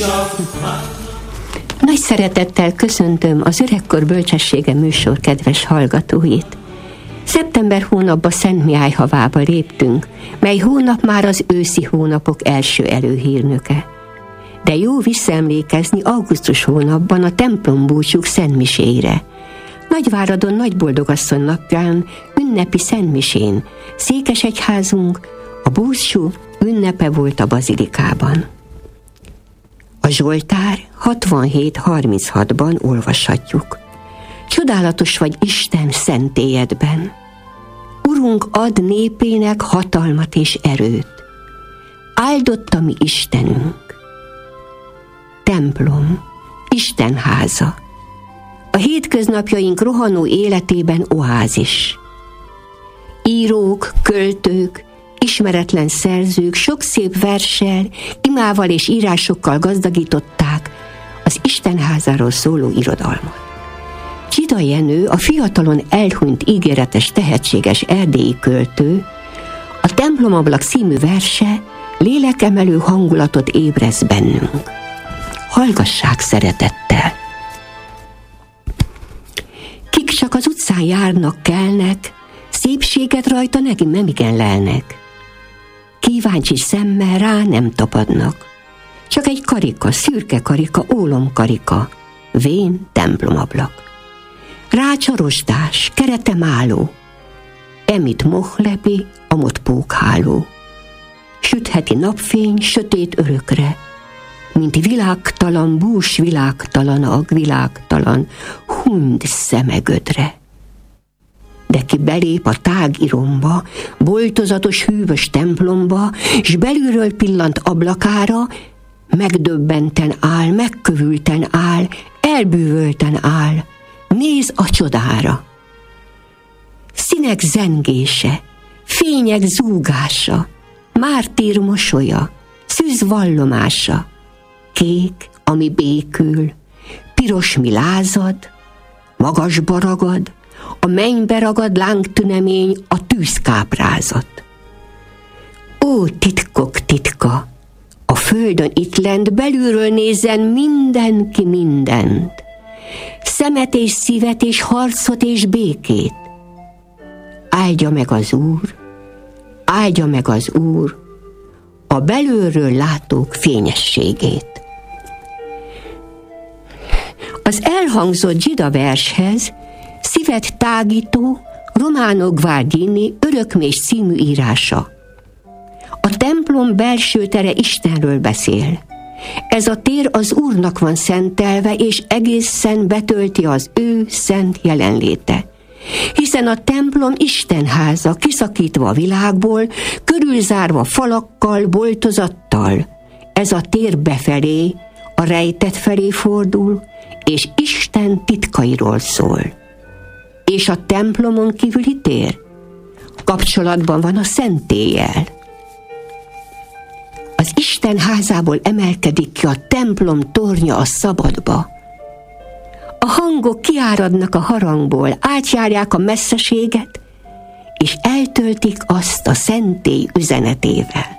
Nagy szeretettel köszöntöm az Öregkor Bölcsessége műsor kedves hallgatóit. Szeptember hónapba Szent Mihály havába léptünk, mely hónap már az őszi hónapok első előhírnöke. De jó visszaemlékezni augusztus hónapban a templombúcsúk szentmiséire. Nagyváradon Nagyboldogasszony napján ünnepi szentmisén székesegyházunk a búcsú ünnepe volt a bazilikában. A Zsoltár 67-36-ban olvashatjuk. Csodálatos vagy Isten szentélyedben. Urunk, ad népének hatalmat és erőt. Áldott a mi Istenünk. Templom, Isten háza. A hétköznapjaink rohanó életében oázis. Írók, költők, ismeretlen szerzők sok szép verssel, imával és írásokkal gazdagították az Istenházáról szóló irodalmat. Csida Jenő, a fiatalon elhunyt ígéretes, tehetséges erdélyi költő, a Templomablak című verse lélekemelő hangulatot ébreszt bennünk. Hallgassák szeretettel! Kik csak az utcán járnak, kelnek, szépséget rajta nemigen lelnek. Kíváncsi szemmel rá nem tapadnak. Csak egy karika, szürke karika, ólomkarika, vén templomablak. Rácsa kerete máló, emit mohlepi, amott pókháló. Sütheti napfény sötét örökre, mint világtalan, bús világtalan, világtalan, hund szemegödre. De ki belép a tágiromba, boltozatos hűvös templomba, s belülről pillant ablakára, megdöbbenten áll, megkövülten áll, elbűvölten áll, néz a csodára. Színek zengése, fények zúgása, mártír mosolya, szűz vallomása, kék, ami békül, piros, mi lázad, magasba ragad, a mennybe ragad lángtünemény, a tűzkáprázat. Ó, titkok titka, a földön itt lent belülről nézzen mindenki mindent, szemet és szívet és harcot és békét. Áldja meg az Úr, áldja meg az Úr a belülről látók fényességét. Az elhangzott zsida vershez szívet tágító Romano Guardini Örökmés című írása. A templom belső tere Istenről beszél. Ez a tér az Úrnak van szentelve, és egészen betölti az ő szent jelenléte. Hiszen a templom Istenháza, kiszakítva a világból, körülzárva falakkal, boltozattal. Ez a tér befelé, a rejtett felé fordul, és Isten titkairól szól. És a templomon kívüli tér kapcsolatban van a szentéllyel. Az Isten házából emelkedik ki a templom tornya a szabadba. A hangok kiáradnak a harangból, átjárják a messzeséget, és eltöltik azt a szentély üzenetével.